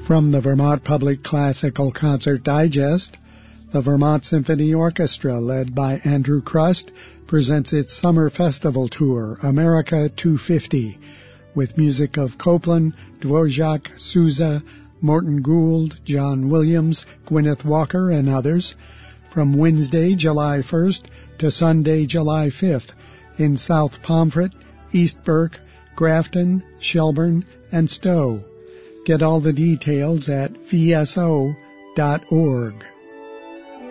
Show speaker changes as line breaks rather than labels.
From the Vermont Public Classical Concert Digest, the Vermont Symphony Orchestra, led by Andrew Crust, presents its Summer Festival Tour, America 250, with music of Copland, Dvorak, Sousa, Morton Gould, John Williams, Gwyneth Walker, and others, from Wednesday, July 1st to Sunday, July 5th, in South Pomfret, East Burke, Grafton, Shelburne, and Stowe. Get all the details at vso.org.